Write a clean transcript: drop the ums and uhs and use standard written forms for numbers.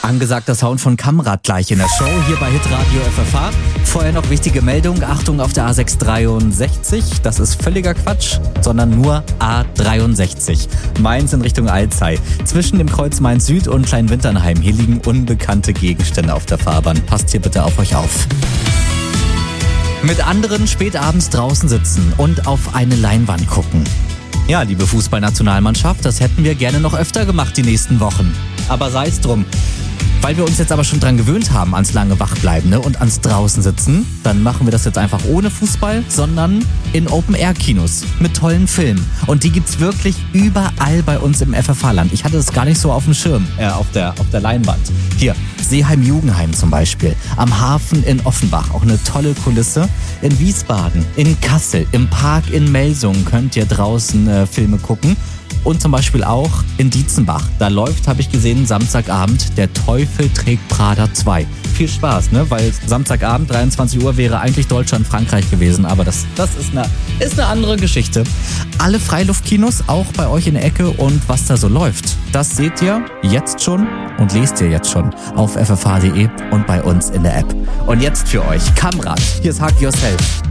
Angesagter Sound von Kamrat gleich in der Show, hier bei Hitradio FFH. Vorher noch wichtige Meldung, Achtung auf der A663, das ist völliger Quatsch, sondern nur A63. Mainz in Richtung Alzey. Zwischen dem Kreuz Mainz Süd und Kleinwinternheim, hier liegen unbekannte Gegenstände auf der Fahrbahn. Passt hier bitte auf euch auf. Mit anderen spät abends draußen sitzen und auf eine Leinwand gucken. Ja, liebe Fußballnationalmannschaft, das hätten wir gerne noch öfter gemacht die nächsten Wochen. Aber sei es drum. Weil wir uns jetzt aber schon dran gewöhnt haben, ans lange Wachbleiben und ans draußen sitzen, dann machen wir das jetzt einfach ohne Fußball, sondern in Open-Air-Kinos mit tollen Filmen. Und die gibt's wirklich überall bei uns im FFH-Land. Ich hatte das gar nicht so auf dem Schirm, auf der Leinwand. Hier, Seeheim-Jugendheim zum Beispiel, am Hafen in Offenbach, auch eine tolle Kulisse. In Wiesbaden, in Kassel, im Park in Melsungen könnt ihr draußen Filme gucken. Und zum Beispiel auch in Dietzenbach. Da läuft, habe ich gesehen, Samstagabend Der Teufel trägt Prada 2. Viel Spaß, ne? Weil Samstagabend, 23 Uhr, wäre eigentlich Deutschland-Frankreich gewesen. Aber das ist eine andere Geschichte. Alle Freiluftkinos auch bei euch in der Ecke und was da so läuft, das seht ihr jetzt schon und lest ihr jetzt schon auf ffh.de und bei uns in der App. Und jetzt für euch Kamrat. Hier ist Hug Yourself.